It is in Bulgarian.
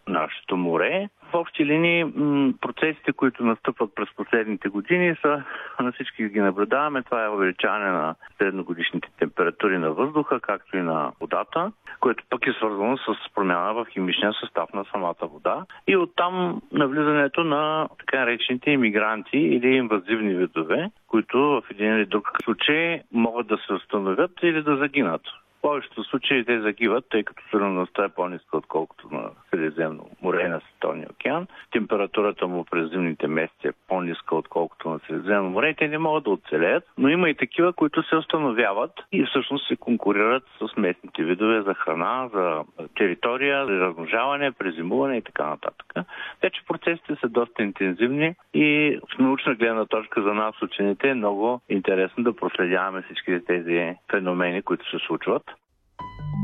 нашето море. В общи линии процесите, които настъпват през последните години, на всички ги наблюдаваме. Това е увеличаване на средногодишните температури на въздуха, както и на водата, което пък е свързано с промяна в химичния състав на самата вода. И оттам навлизането на така наречените имигранти или инвазивни видове, които в един или друг случай могат да се установят или да загинат. В повечето случаи те загиват, тъй като солеността е по-ниска, отколкото на Средиземно море и на Световния океан. Температурата му през зимните месеци е по-ниска, отколкото на Средиземно море и те не могат да оцелеят. Но има и такива, които се установяват и всъщност се конкурират с местните видове за храна, за територия, за размножаване, презимуване и така нататък. Така че процесите са доста интензивни и в научна гледна точка за нас, учените, е много интересно да проследяваме всички тези феномени, които се случват.